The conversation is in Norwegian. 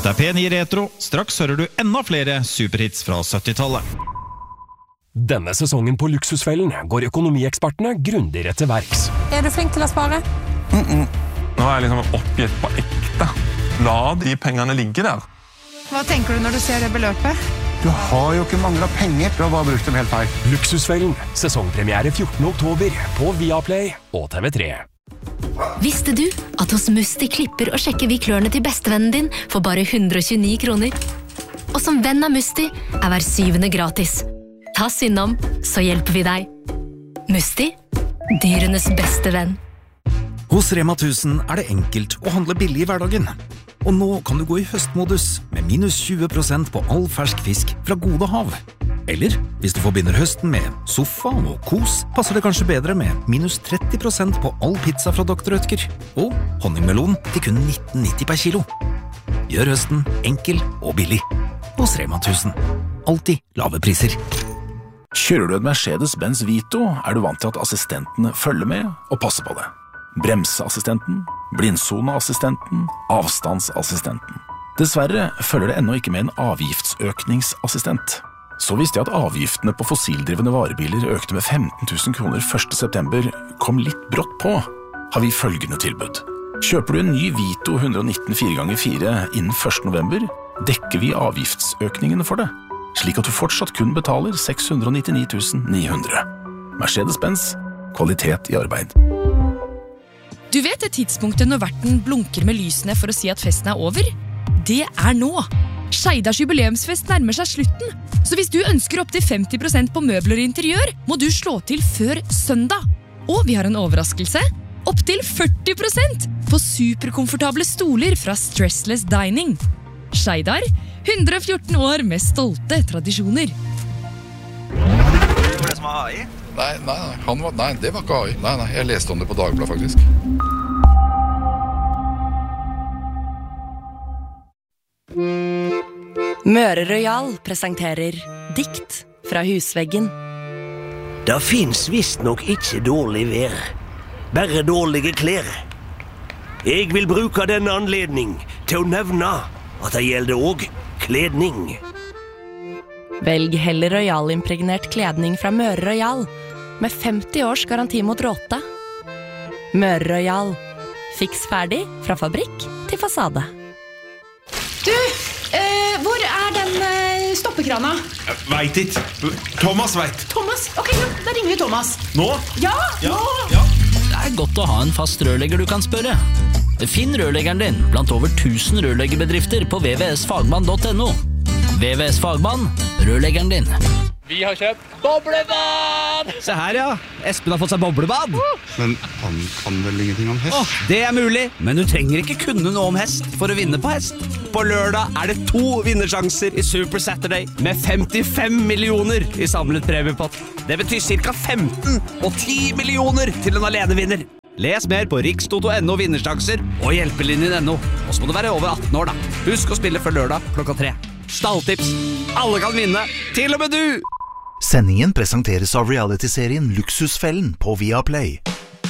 Dette P9 Retro. Straks hører du enda flere superhits fra 70-tallet. Denne sesongen på Luksusfellen går økonomiekspertene grundigere til verks. Du flink til å spare? Nå jeg liksom oppgitt på ekte. La de pengene ligge der. Hva tenker du når du ser det beløpet? Du har jo ikke manglet penger. Du har bare brukt dem helt feil. Luksusfellen, sesongpremiere 14. oktober på Viaplay og TV3. Visste du at hos Musti klipper og sjekker vi klørne til bestevennen din for bare 129 kroner? Og som venn av Musti hver 7. gratis. Ta oss innom, så hjelper vi deg. Musti, dyrenes beste venn. Hos Rema 1000 det enkelt å handle billig i hverdagen. Og nå kan du gå i høstmodus med minus 20% på all fersk fisk fra Gode Hav. Eller, hvis du forbinder høsten med sofa og kos, passer det kanskje bedre med minus 30% på all pizza fra Dr. Rødtger. Og honningmelon til kun 19,90 per kilo. Gjør høsten enkel og billig. Hos Rema 1000. Alltid lave priser. Kjører du en Mercedes-Benz Vito, du vant til at assistentene følger med og passer på det. Bremseassistenten, blindsoneassistenten, avstandsassistenten. Dessverre følger det ennå ikke med en avgiftsøkningsassistent. Så visste jeg at avgiftene på fossildrivende varebiler økte med 15 000 kroner 1. september, kom litt brått på, har vi følgende tilbud. Kjøper du en ny Vito 119 4x4 innen 1. november, dekker vi avgiftsøkningene for det, slik at du fortsatt kun betaler 699 900. Mercedes-Benz, kvalitet i arbeid. Du vet det tidspunktet når verten blunker med lysene for å si at festen over? Det nå. Skeidars jubileumsfest nærmer seg slutten, så hvis du ønsker opp til 50% på møbler og interiør, må du slå til før søndag. Og vi har en overraskelse. Opp til 40% på superkomfortable stoler fra Stressless Dining. Skeidar, 114 år med stolte tradisjoner. Var det som var AI? Nei, det var ikke AI. Nei, jeg leste om det på Dagbladet faktisk. Møre Royal presenterer Dikt fra husveggen. Det finnes visst nok ikke dårlig vær, bare dårlige klær. Jeg vil bruke denne anledning til å nevne at det gjelder også kledning. Velg heller Royal-impregnert kledning fra Møre Royal, med 50 års garanti mot råte. Møre Royal. Fiks ferdig fra fabrikk til fasade. Du, hvor den stoppekrana? Vet ikke. Thomas vet. Thomas? Ok, da ringer vi Thomas. Nå? Ja. Det godt å ha en fast rørlegger du kan spørre. Finn rørleggeren din blant over 1000 rørleggerbedrifter på vvsfagmann.no. VVS Fagmann, rørleggeren din. Vi har kjøpt boblebad! Se her, ja. Espen har fått seg boblebad. Men han kan vel ingenting om hest? Det mulig, men du trenger ikke kunne noe om hest for å vinne på hest. På lørdag det 2 vinnersjanser i Super Saturday med 55 millioner i samlet premiepott. Det betyr cirka 15 og 10 millioner til en alenevinner. Les mer på rikstoto.no vinnersjanser og hjelpelinjen.no. Og så må du være over 18 år da. Husk å spille før lørdag klokka 3. Stalltips. Alle kan vinne, til og med du! Sendingen presenteres av reality-serien Luksusfellen på Viaplay.